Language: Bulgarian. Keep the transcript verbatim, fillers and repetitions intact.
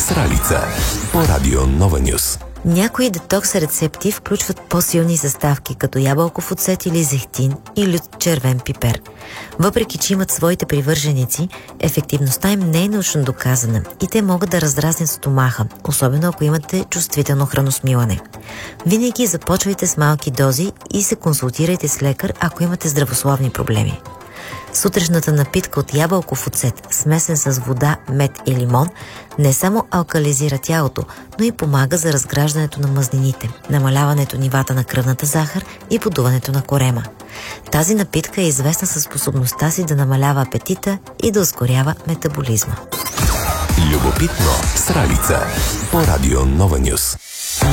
Сралица по радио Нова Нюс. Някои детокс рецепти включват по-силни съставки, като ябълков оцет или зехтин и лют червен пипер. Въпреки че имат своите привърженици, ефективността им не е научно доказана и те могат да раздразнят стомаха, особено ако имате чувствително храносмилане. Винаги започвайте с малки дози и се консултирайте с лекар, ако имате здравословни проблеми. Сутрешната напитка от ябълков оцет, смесен с вода, мед и лимон, не само алкализира тялото, но и помага за разграждането на мазнините, намаляването нивата на кръвната захар и подуването на корема. Тази напитка е известна със способността си да намалява апетита и да ускорява метаболизма. Любопитно Сралица по радио Нова Нюс.